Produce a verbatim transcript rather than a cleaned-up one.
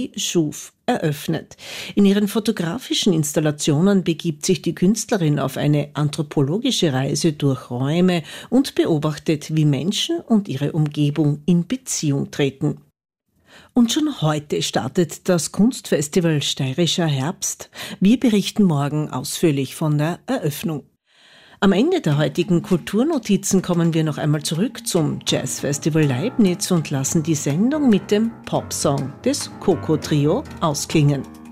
die Schuf eröffnet. In ihren fotografischen Installationen begibt sich die Künstlerin auf eine anthropologische Reise durch Räume und beobachtet, wie Menschen und ihre Umgebung in Beziehung treten. Und schon heute startet das Kunstfestival Steirischer Herbst. Wir berichten morgen ausführlich von der Eröffnung. Am Ende der heutigen Kulturnotizen kommen wir noch einmal zurück zum Jazzfestival Leibniz und lassen die Sendung mit dem Popsong des Coco Trio ausklingen.